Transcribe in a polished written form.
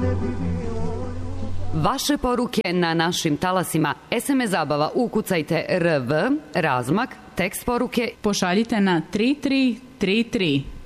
Vaše poruke na našim talasima. SMS zabava ukucajte RV, razmak, tekst poruke pošaljite na 3333.